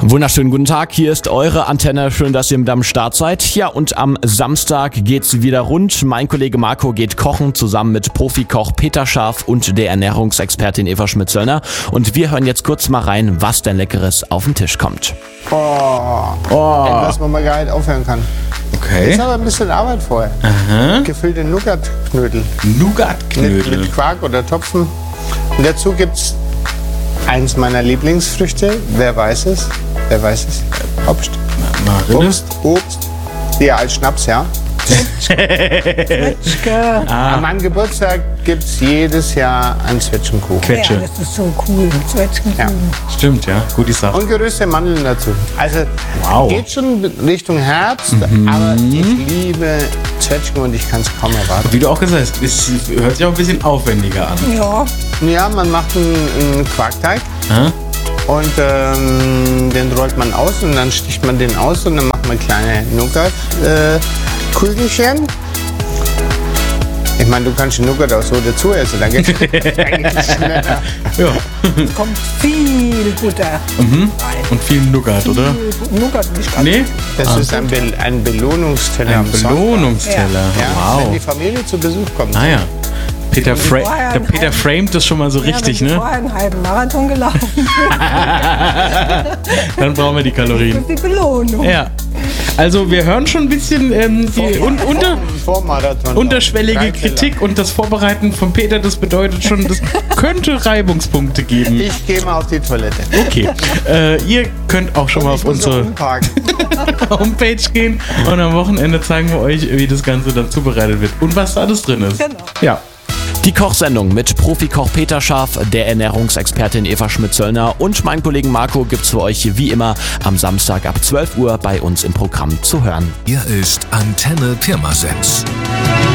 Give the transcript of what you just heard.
Wunderschönen guten Tag, hier ist eure Antenne. Schön, dass ihr mit am Start seid. Ja, und am Samstag geht's wieder rund. Mein Kollege Marco geht kochen, zusammen mit Profikoch Peter Scharf und der Ernährungsexpertin Eva Schmidt-Zöllner. Und wir hören jetzt kurz mal rein, was denn Leckeres auf den Tisch kommt. Etwas, wo man gar nicht aufhören kann. Okay. Ist aber ein bisschen Arbeit vorher. Aha. Gefüllte Nougat-Knödel. Nougat-Knödel. Mit Quark oder Topfen. Und dazu gibt's eins meiner Lieblingsfrüchte. Wer weiß es? Obst. Obst. Ja, als Schnaps, ja. An meinem Geburtstag gibt es jedes Jahr einen Zwetschgenkuchen. Quetsche. Ja, das ist so cool. Zwetschgenkuchen. Ja. Stimmt, ja. Gute Sache. Und geröstete Mandeln dazu. Also geht schon Richtung Herbst, aber ich liebe Zwetschgen und ich kann es kaum erwarten. Wie du auch gesagt hast, es hört sich auch ein bisschen aufwendiger an. Ja, Ja, man macht einen Quarkteig Aha. und den rollt man aus und dann sticht man den aus und dann macht man kleine Nougat-Kugelchen. Ich meine, du kannst den Nougat auch so dazu essen, dann geht es schneller. Ja. kommt viel Butter rein. Und viel Nougat, oder? Nougat nicht ganz. Nee? Das ist ein Belohnungsteller Ein am Sonntag. Belohnungsteller. Ja, wenn die Wow. Familie zu Besuch kommt. Ah ja. Der vorher Peter framet das schon mal so richtig, wenn wir ne? vorher einen halben Marathon gelaufen. Dann brauchen wir die Kalorien. Das ist die Belohnung. Ja. Also wir hören schon ein bisschen die Vormarathon. unterschwellige 3 Teller. Kritik und das Vorbereiten von Peter, das bedeutet schon, das könnte Reibungspunkte geben. Ich gehe mal auf die Toilette. Okay, ihr könnt auch schon mal auf Ich muss noch unsere umparken. Homepage gehen und am Wochenende zeigen wir euch, wie das Ganze dann zubereitet wird und was da alles drin ist. Genau. Ja. Die Kochsendung mit Profikoch Peter Scharf, der Ernährungsexpertin Eva Schmidt-Zöllner und meinem Kollegen Marco gibt's für euch wie immer am Samstag ab 12 Uhr bei uns im Programm zu hören. Hier ist Antenne Pirmasens.